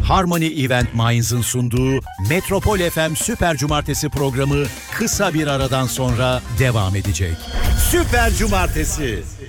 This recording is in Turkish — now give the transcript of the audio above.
Harmony Event Minds'ın sunduğu Metropol FM Süper Cumartesi programı kısa bir aradan sonra devam edecek. Süper Cumartesi.